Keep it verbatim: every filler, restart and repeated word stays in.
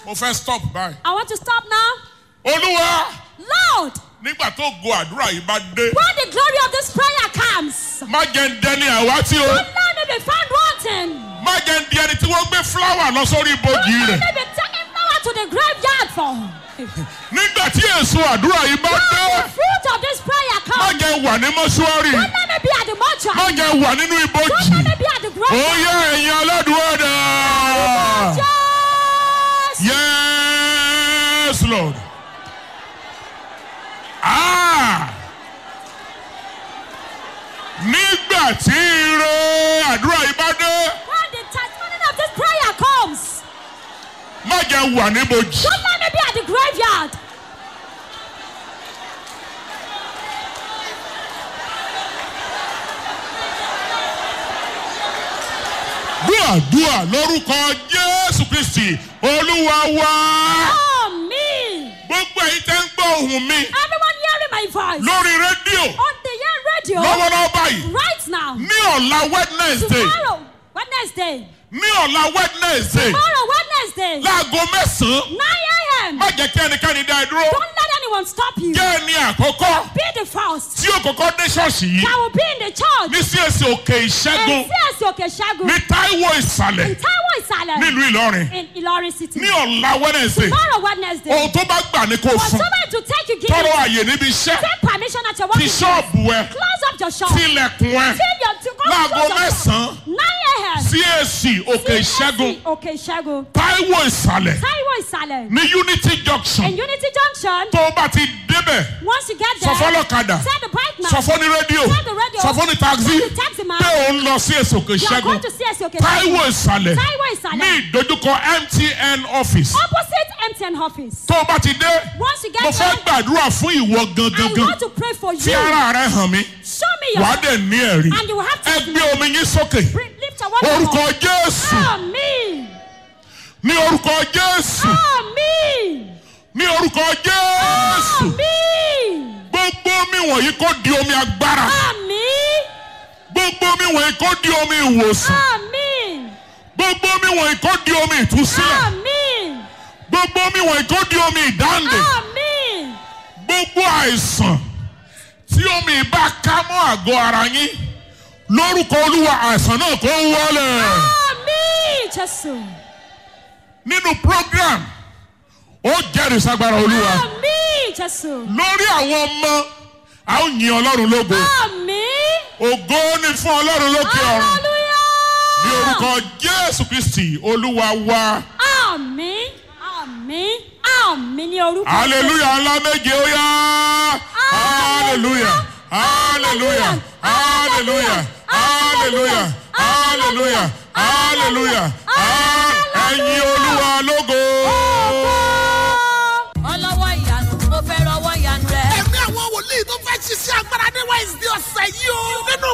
Mo fẹ́ stop báyìí. I want to stop now. Olúwa. Lord. Nígbà tó go àdúrà yìí bá dé. When the glory of this prayer comes. Má jẹ́ ń dẹni àwátì o. Don't let me be found wanting. Má jẹ́ ń di ẹni tí wọ́n gbé flower lọ sórí ibojì rẹ̀. Don't let me be taking flower to the graveyard for. Nígbà tí èso àdúrà yìí bá dé. When the fruit of this prayer comes. Má jẹ́ wà ní mọ́ṣúárì. Don't let me be at the mortuary. Má jẹ́ wà nínú ibojì. Don't let me be at the graveyard. Ó yẹ ẹ̀yin aládùúgbò dà. Yes, Lord. Ah! Nígbà tí ire àdúrà yìí bá dé. When the testimony of this prayer comes. Má jẹ́ wà níbojì. Don't let me be at the graveyard. Dúàdúà lórúkọ Jésù Kristi Olúwa wa. Àmín. Gbogbo èyí tẹ́ ń gbọ́ ohùn mi. Everyone hearing my voice. Lórí rédíò. On the air radio. Lọ́wọ́lọ́wọ́ báyìí. Right now. Ní ọ̀la Wednesday. Tomorrow Wednesday. Ní ọ̀la Wednesday. Tomorrow Wednesday. Láago mẹ́sàn-án. nine a.m. Má jẹ́ kí ẹnikẹ́ni dá ẹ dúró. Don't let anyone stop you. Jẹ́ ẹni àkọ́kọ́. Be the first. Tí ó kọ́kọ́ dé ṣọ́ọ̀ṣì yìí. That will be in the church. Ní sí èsì òkè ìṣẹ́gun. And C S Òkè Ṣẹ́gun. Ní Táíwò ìsàlẹ̀. In Taiwo Ìsàlẹ̀. Nílùú Ìlọrin. In Ìlọrin city. Ní ọ̀la Wednesday. Tomorrow Wednesday. Ohun tó bá gbà ní kò fún. Whatever to take you give. Tọrọ àyè níbi iṣẹ́. Take permission at your Ti working place. ṣọ́ọ̀bù ẹ. Close up your shop. Tilẹ̀kùn ẹ. Fill your to go Láago close your shop. mẹ́sàn-án. nine a.m. Sí èsì òkè ìṣẹ́gun. Òkè Ìṣẹ́gun. Táíwò ìsàlẹ̀. Taiwo Ìsàlẹ̀. Ní Unity Junction. In Unity Junction. Tó o bá ti débẹ̀. Once you get Sọ there. fọ́lọ́kadà. Tell the bike man. Sọ fún ní rédíò. Tell the radio. Sọ fún ní taxi. Tell the taxi man. Pé òun lọ sí èsì òkè You are ìṣẹ́gun. going to C S Òkè Táíwò ìsàlẹ̀. Taiwo Ìsàlẹ̀. Ní ìdojúkọ M T N office. Opposite M T N office. Tó o bá ti dé. Once you get Mo there. fẹ́ gbàdúrà fún ìwọ I gangan. want to pray for you. Fi ara rẹ hàn mí. Show me your. Wàá dẹ̀ ní ẹ̀rí. And you will have to. Ẹ gbé omi yín sókè. Bring- Lift your water. Orúkọ Jésù. Àmín. Ní orúkọ Jésù. Àmín. Ní orúkọ Jésù. Àmín. Gbogbo omi wọ̀nyí kó di omi agbára. Àmín. Gbogbo omi wọ̀nyí kó di omi ìwòsàn. Àmín. Gbogbo omi wọ̀nyí kó di omi ìtúsílẹ̀. Àmín. Gbogbo omi wọ̀nyí kó di omi ìdáǹdè. Àmín. Gbogbo àìsàn tí omi ìbá ká mọ́ àgọ́ ara yín lórúkọ Olúwa àìsàn náà kó wọlé. Àmín. Jésù. Nínú program ó jẹ́rìí sagbára Olúwa Àmín. Jésù. lórí àwọn ọmọ a ó yin Ọlọ́run lógo. Àmín. Ògo ni fún Ọlọ́run lókè ọ̀run. Hallelujah. Ní orúkọ Jésù Kristi Olúwa wa. Àmín. Àmín. Àmín ní orúkọ. Hallelujah ńlá méje ó yá. Hallelujah. Hallelujah. Hallelujah. Hallelujah. Hallelujah. Hallelujah. Ẹ̀yin